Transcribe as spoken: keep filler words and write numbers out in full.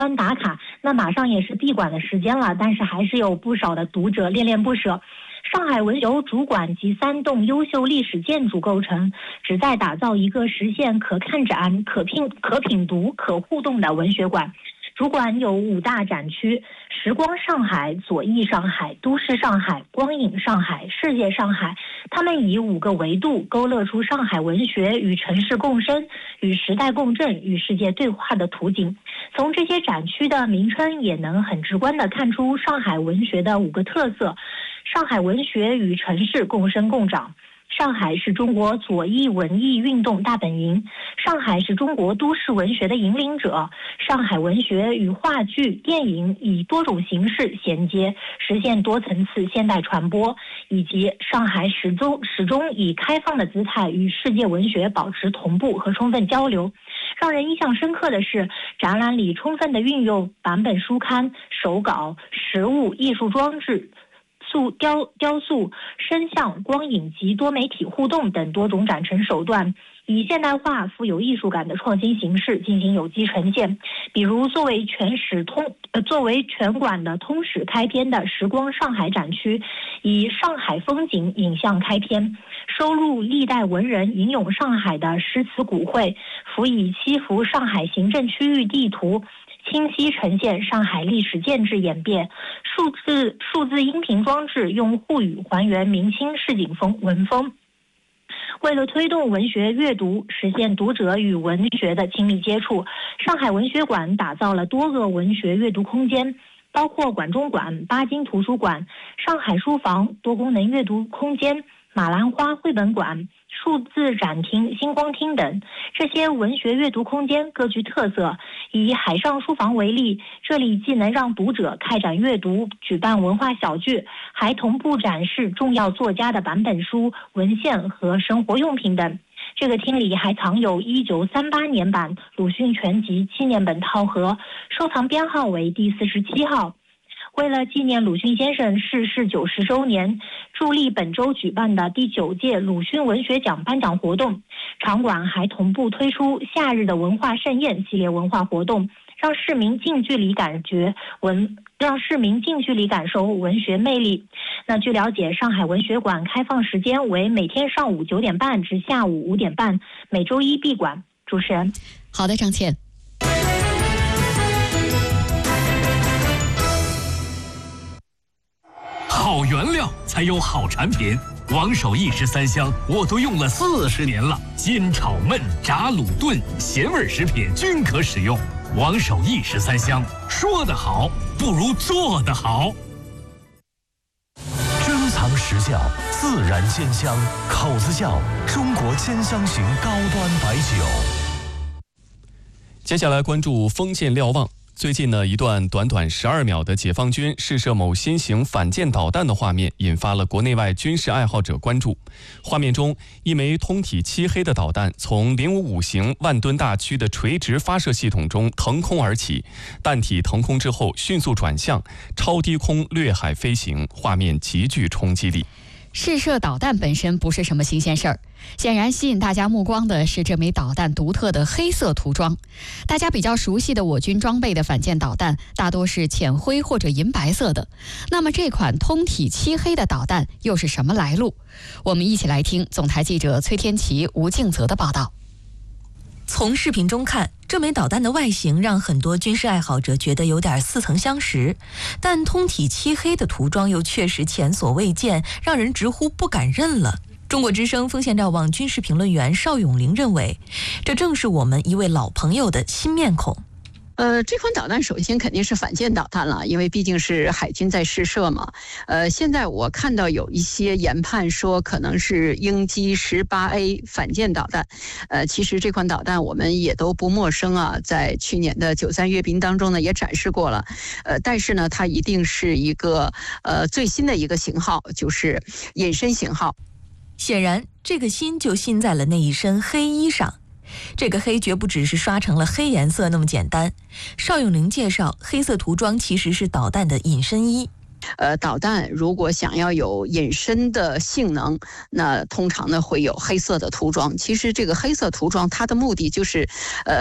打卡，那马上也是闭馆的时间了，但是还是有不少的读者恋恋不舍。上海文学由主馆及三栋优秀历史建筑构成，旨在打造一个实现可看展、可品、可品读、可互动的文学馆。主馆有五大展区：时光上海、左翼上海、都市上海、光影上海、世界上海。他们以五个维度勾勒出上海文学与城市共生、与时代共振、与世界对话的图景。从这些展区的名称也能很直观地看出上海文学的五个特色：上海文学与城市共生共长。上海是中国左翼文艺运动大本营，上海是中国都市文学的引领者，上海文学与话剧、电影以多种形式衔接，实现多层次现代传播，以及上海始终始终以开放的姿态与世界文学保持同步和充分交流。让人印象深刻的是，展览里充分地运用版本书刊、手稿、实物、艺术装置、塑雕雕塑、声像、光影及多媒体互动等多种展陈手段，以现代化、富有艺术感的创新形式进行有机呈现。比如，作为全史通呃作为全馆的通史开篇的时光上海展区，以上海风景影像开篇，收录历代文人吟咏上海的诗词古汇，辅以七幅上海行政区域地图，清晰呈现上海历史建制演变。数字数字音频装置用沪语还原明清市井风文风。为了推动文学阅读，实现读者与文学的亲密接触，上海文学馆打造了多个文学阅读空间，包括馆中馆、巴金图书馆、上海书房、多功能阅读空间、马兰花绘本馆、数字展厅、星光厅等。这些文学阅读空间各具特色。以海上书房为例，这里既能让读者开展阅读、举办文化小聚，还同步展示重要作家的版本书、文献和生活用品等。这个厅里还藏有一九三八年版鲁迅全集纪念本套盒，收藏编号为第四十七号。为了纪念鲁迅先生逝世九十周年，助力本周举办的第九届鲁迅文学奖颁奖活动，场馆还同步推出夏日的文化盛宴系列文化活动，让市民近距离感觉文，让市民近距离感受文学魅力。那据了解，上海文学馆开放时间为每天上午九点半至下午五点半，每周一闭馆。主持人， 好的，张倩。 好原料才有好产品，王守义十三香我都用了四十年了，煎炒焖炸卤炖咸味食品均可使用。王守义十三香，说得好不如做得好。 珍藏实窖，自然鲜香，口子窖中国煎香型高端白酒。 接下来关注封建瞭望。最近呢，一段短短十二秒的解放军试射某新型反舰导弹的画面，引发了国内外军事爱好者关注。画面中，一枚通体漆黑的导弹从零五五型万吨大驱的垂直发射系统中腾空而起，弹体腾空之后迅速转向，超低空掠海飞行，画面极具冲击力。 试射导弹本身不是什么新鲜事儿，显然吸引大家目光的是这枚导弹独特的黑色涂装。大家比较熟悉的我军装备的反舰导弹大多是浅灰或者银白色的，那么这款通体漆黑的导弹又是什么来路？我们一起来听总台记者崔天琪、吴敬泽的报道。 从视频中看，这枚导弹的外形让很多军事爱好者觉得有点似曾相识，但通体漆黑的涂装又确实前所未见，让人直呼不敢认了。中国之声风险瞭望军事评论员邵永林认为，这正是我们一位老朋友的新面孔。 呃，这款导弹首先肯定是反舰导弹了，因为毕竟是海军在试射嘛。呃，现在我看到有一些研判说可能是鹰击 十八 A 反舰导弹。呃，其实这款导弹我们也都不陌生啊，在去年的九三阅兵当中呢也展示过了。呃，但是呢，它一定是一个呃最新的一个型号，就是隐身型号。 显然，这个新就新在了那一身黑衣上。这个黑绝不只是刷成了黑颜色那么简单。邵永林介绍，黑色涂装其实是导弹的隐身衣。 呃，导弹如果想要有隐身的性能，那通常呢会有黑色的涂装。其实这个黑色涂装它的目的就是，呃。